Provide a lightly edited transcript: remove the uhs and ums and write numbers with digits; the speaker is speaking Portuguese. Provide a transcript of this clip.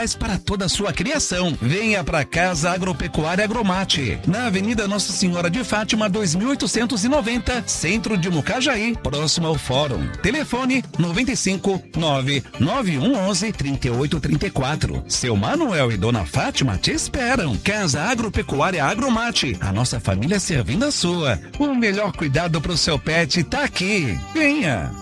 naturais para toda a sua criação. Venha para Casa Agropecuária Agromate, na Avenida Nossa Senhora de Fátima, 2890, centro de Mucajaí, próximo ao Fórum. Telefone 95 99111 3834. Seu Manuel e Dona Fátima te esperam. Casa Agropecuária Agromate, a nossa família servindo a sua. O melhor cuidado para o seu pet tá aqui. Venha!